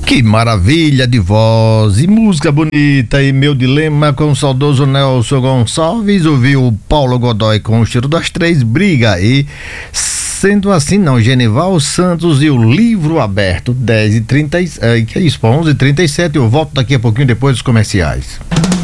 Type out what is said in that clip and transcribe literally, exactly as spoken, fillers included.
Que maravilha de voz e música bonita. E meu dilema com o saudoso Nelson Gonçalves. Ouviu Paulo Godoy com o Cheiro das Três, Briga. E sendo assim, não, Genival Santos e o Livro Aberto, dez e trinta, que é isso, onze e trinta e sete. Eu volto daqui a pouquinho depois dos comerciais.